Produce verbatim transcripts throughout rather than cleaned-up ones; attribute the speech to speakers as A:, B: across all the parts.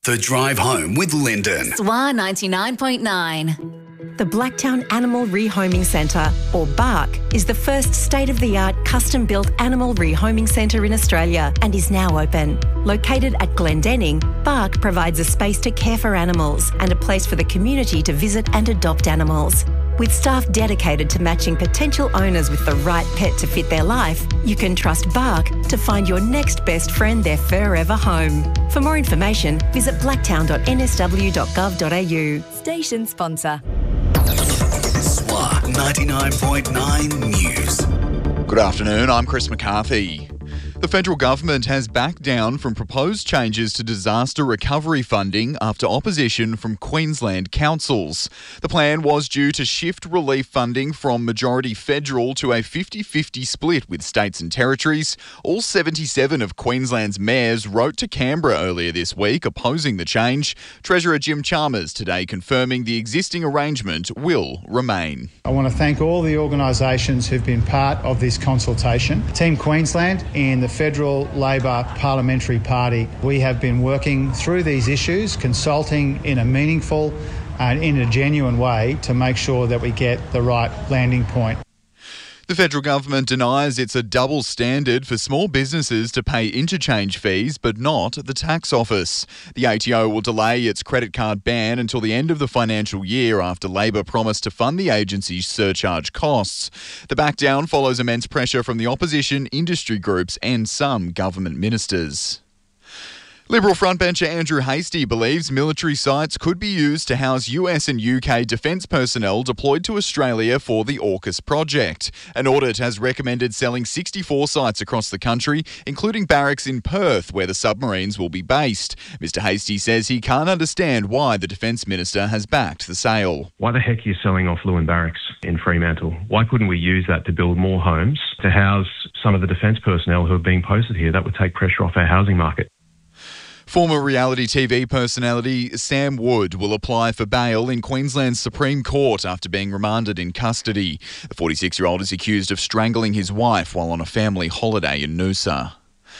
A: The Drive Home with Lyndon.
B: S W A ninety-nine point nine.
C: The Blacktown Animal Rehoming Centre, or BARC, is the first state-of-the-art custom-built animal rehoming centre in Australia and is now open. Located at Glendenning, BARC provides a space to care for animals and a place for the community to visit and adopt animals. With staff dedicated to matching potential owners with the right pet to fit their life, you can trust BARC to find your next best friend their forever home. For more information, visit blacktown dot n s w dot gov dot a u.
B: Station sponsor.
A: S W A ninety-nine point nine News.
D: Good afternoon, I'm Chris McCarthy. The federal government has backed down from proposed changes to disaster recovery funding after opposition from Queensland councils. The plan was due to shift relief funding from majority federal to a fifty-fifty split with states and territories. All seventy-seven of Queensland's mayors wrote to Canberra earlier this week opposing the change. Treasurer Jim Chalmers today confirming the existing arrangement will remain.
E: I want to thank all the organisations who've been part of this consultation. Team Queensland and the Federal Labor Parliamentary Party, we have been working through these issues, consulting in a meaningful and in a genuine way to make sure that we get the right landing point.
D: The federal government denies it's a double standard for small businesses to pay interchange fees, but not the tax office. The A T O will delay its credit card ban until the end of the financial year after Labor promised to fund the agency's surcharge costs. The backdown follows immense pressure from the opposition, industry groups and some government ministers. Liberal frontbencher Andrew Hastie believes military sites could be used to house U S and U K defence personnel deployed to Australia for the AUKUS project. An audit has recommended selling sixty-four sites across the country, including barracks in Perth, where the submarines will be based. Mister Hastie says he can't understand why the Defence Minister has backed the sale.
F: Why the heck are you selling off Lewin Barracks in Fremantle? Why couldn't we use that to build more homes to house some of the defence personnel who are being posted here? That would take pressure off our housing market.
D: Former reality T V personality Sam Wood will apply for bail in Queensland's Supreme Court after being remanded in custody. The forty-six-year-old is accused of strangling his wife while on a family holiday in Noosa.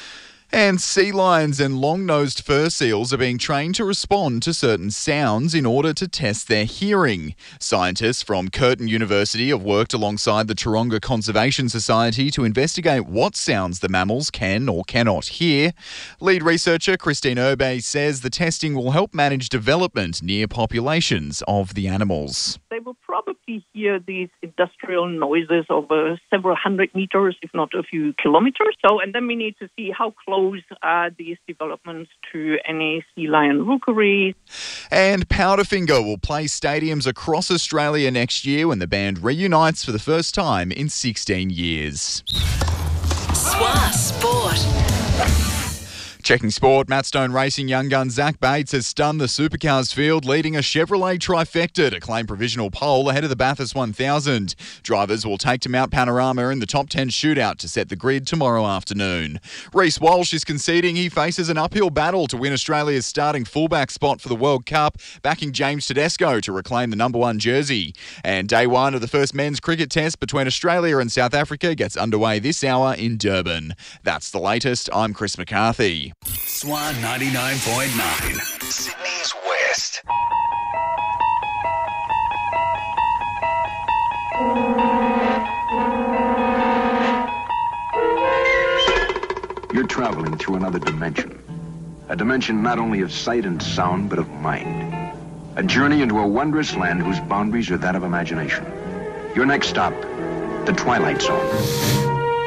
D: And sea lions and long-nosed fur seals are being trained to respond to certain sounds in order to test their hearing. Scientists from Curtin University have worked alongside the Taronga Conservation Society to investigate what sounds the mammals can or cannot hear. Lead researcher Christine Urbe says the testing will help manage development near populations of the animals.
G: They will probably hear these industrial noises over several hundred meters, if not a few kilometers. So, and then we need to see how close are these developments to any sea lion rookery.
D: And Powderfinger will play stadiums across Australia next year when the band reunites for the first time in sixteen years.
B: S W A Sport.
D: Checking sport, Matt Stone Racing young gun Zach Bates has stunned the supercars field, leading a Chevrolet trifecta to claim provisional pole ahead of the Bathurst one thousand. Drivers will take to Mount Panorama in the top ten shootout to set the grid tomorrow afternoon. Reece Walsh is conceding he faces an uphill battle to win Australia's starting fullback spot for the World Cup, backing James Tedesco to reclaim the number one jersey. And day one of the first men's cricket test between Australia and South Africa gets underway this hour in Durban. That's the latest. I'm Chris McCarthy.
A: S W A ninety-nine point nine. Sydney's West.
H: You're traveling through another dimension. A dimension not only of sight and sound, but of mind. A journey into a wondrous land whose boundaries are that of imagination. Your next stop, the Twilight Zone.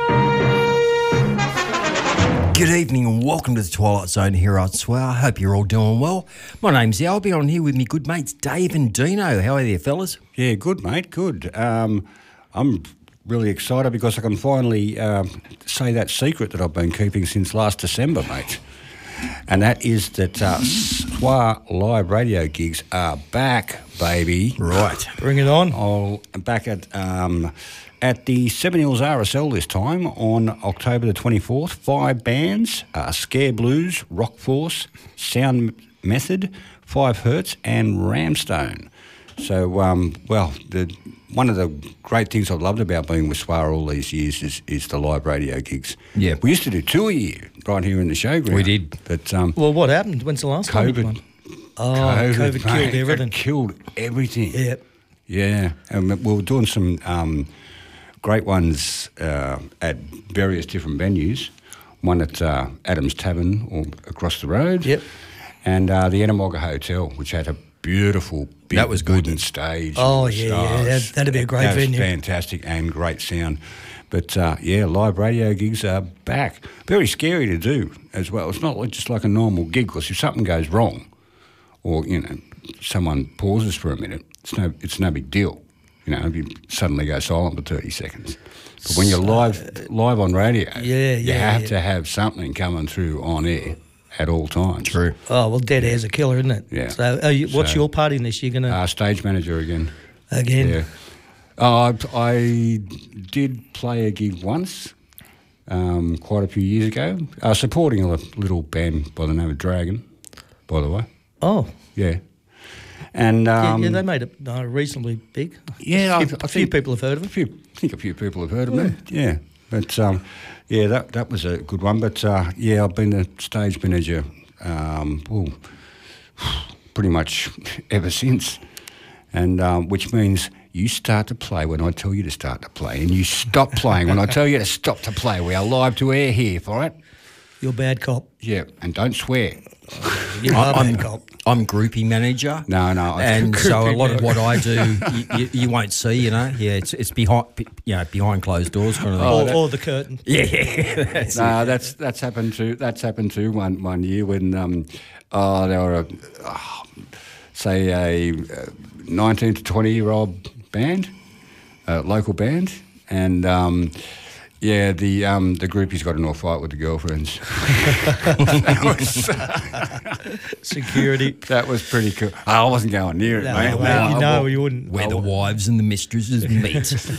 I: Good evening and welcome to the Twilight Zone here at S W A. I hope you're all doing well. My name's Albie. I'm here with me good mates Dave and Dino. How are you, fellas?
J: Yeah, good, mate, good. Um, I'm really excited because I can finally uh, say that secret that I've been keeping since last December, mate. And that is that uh, S W A live radio gigs are back, baby.
I: Right, bring it on.
J: I'll back at... Um, At the Seven Hills R S L this time on October the twenty-fourth, five bands, uh, Scare Blues, Rock Force, Sound Method, Five Hertz and Ramstone. So, um, well, the, one of the great things I've loved about being with S W A all these years is, is the live radio gigs.
I: Yeah.
J: We used to do two a year right here in the showground.
I: We did.
J: But um,
K: Well, what happened? When's the last time you did
J: COVID.
K: one? Oh, COVID,
J: COVID,
K: killed
J: mate,
K: everything.
J: It killed everything.
K: Yeah.
J: Yeah. And we were doing some um, great ones uh, at various different venues. One at uh, Adams Tavern or across the road.
K: Yep.
J: And uh, the Enamogga Hotel, which had a beautiful big
I: That was good.
J: wooden stage.
K: Oh,
J: with
K: yeah,
J: stars.
K: yeah, that- that'd be a great
J: that was
K: venue.
J: fantastic and great sound. But, uh, yeah, live radio gigs are back. Very scary to do as well. It's not like- just like a normal gig, because if something goes wrong or, you know, someone pauses for a minute, it's no, it's no big deal. You know, you suddenly go silent for thirty seconds. But when you're live live on radio,
K: Yeah,
J: you
K: yeah,
J: have
K: yeah.
J: to have something coming through on air at all times.
I: True.
K: Oh, well, dead air's a killer, isn't it?
J: Yeah.
K: So, are you, what's
J: So-
K: your part in this? You're going to,
J: Uh, stage manager again.
K: again?
J: Yeah. Uh, I, I did play a gig once, um, quite a few years ago, uh, supporting a little band by the name of Dragon, by the way.
K: Oh.
J: Yeah. And
K: Yeah,
J: um,
K: yeah, they made it uh, reasonably big.
J: Yeah,
K: a
J: I,
K: few,
J: I
K: a few
J: think
K: people have heard of
J: a
K: it.
J: few, I think a few people have heard of them. Yeah, but um, yeah, that that was a good one. But uh, yeah, I've been a stage manager, um, well, pretty much ever since, and um, which means you start to play when I tell you to start to play, and you stop playing when I tell you to stop to play. We are live to air here, all right?
K: You're a bad cop.
J: Yeah, and don't swear.
K: You are a
I: I'm,
K: bad cop.
I: I'm groupie manager.
J: No, no. I-
I: And so a
K: Groupie
I: lot of what I do, you, you, you won't see, you know. Yeah, it's it's behind, you know, behind closed doors kind of thing.
K: or,
J: that-
K: or the curtain.
I: Yeah, yeah. That's
J: No, that's that's happened to that's happened to one one year when um, oh, there were a oh, say a uh, nineteen to twenty year old band, uh, local band, and um, yeah, the um, the groupies got into a fight with the girlfriends. that, was,
K: Security.
J: that was pretty cool. Oh, I wasn't going near it,
K: No,
J: mate.
K: well,
J: No,
K: you
J: I
K: know
J: wa-
K: you wouldn't.
I: where the wives and the mistresses meet.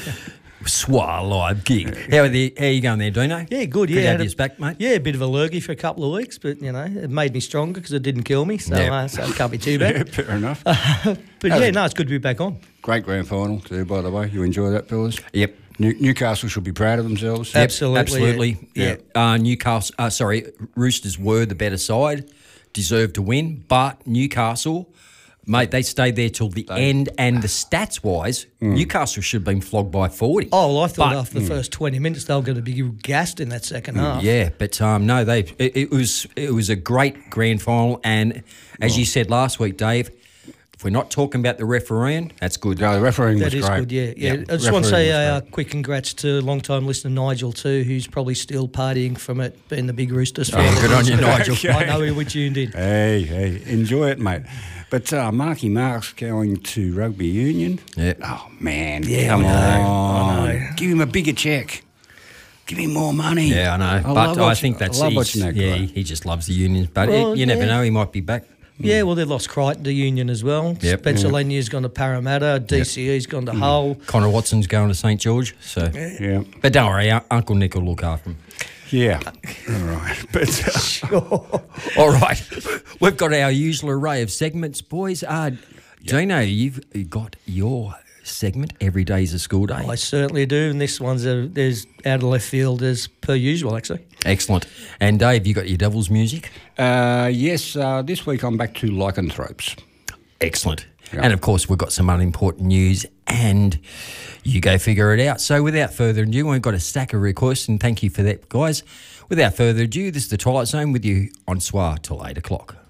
I: S W A live gig. How are, the, how are you going there, Dino?
K: Yeah, good.
I: Good
K: Yeah,
I: to have
K: had a-
I: you back, mate.
K: Yeah, a bit of a lurgy for a couple of weeks, but you know, it made me stronger because it didn't kill me, so,
I: Yeah.
K: uh, so it can't be too
J: Yeah,
K: bad.
J: fair enough.
K: But yeah, no, it's good to be back on.
J: Great grand final too, by the way. You enjoy that, fellas?
I: Yep.
J: New, Newcastle should be proud of themselves.
I: Yep,
K: Absolutely,
I: absolutely.
J: yeah.
I: Yeah. Uh, Newcastle, uh, sorry, Roosters were the better side, deserved to win, but Newcastle, mate, they stayed there till the end, and the stats wise, Newcastle should have been flogged by forty.
K: Oh, well, I thought
I: But-
K: after the first twenty minutes they were going to be gassed in that second half.
I: Yeah, but um, no, they it, it was it was a great grand final, and as you said last week, Dave, if we're not talking about the refereeing, that's good.
J: No, the refereeing
K: That
J: was
K: is
J: great.
K: good, yeah. yeah.
J: Yeah,
K: I just want to say
J: refereeing
K: a
J: was
K: uh, quick congrats to long-time listener Nigel too, who's probably still partying from it, being the big Roosters fan.
I: Oh, good on you, Nigel.
K: I know we tuned in.
J: Hey, hey, enjoy it, mate. But uh, Marky Mark's going to rugby union.
I: Yeah.
J: Oh, man,
K: Yeah,
J: come
K: I know,
J: on.
K: I know.
J: Give him a bigger check. Give him more money.
I: Yeah, I know,
J: I
I: but
J: love
I: I
J: watching-
I: think that's
J: I love
I: he's-
J: watching that
I: yeah,
J: guy.
I: he, he just loves the unions. But
K: Well,
I: it, you never
K: yeah.
I: know, he might be back.
K: Yeah, well, they've lost Crichton to Union as well.
I: Yep.
K: Spencer Lanier's gone to Parramatta. D C E's gone to Hull.
I: Connor Watson's going to Saint George, so.
J: Yeah,
I: But don't worry, Un- Uncle Nick will look after him.
J: yeah. All right. But uh,
I: All right, we've got our usual array of segments, boys. Uh, Dino, you've got your segment, Every Day's a School Day.
K: I certainly do, and this one's a, there's out of left field as per usual, actually.
I: Excellent. And Dave, you got your Devil's music?
J: uh, yes, uh, this week I'm back to lycanthropes.
I: Excellent.
J: Yeah.
I: And of course, we've got some unimportant news, and you go figure it out. So without further ado, we've got a stack of requests, and thank you for that, guys. Without further ado, this is the Twilight Zone with you on S W A till eight o'clock.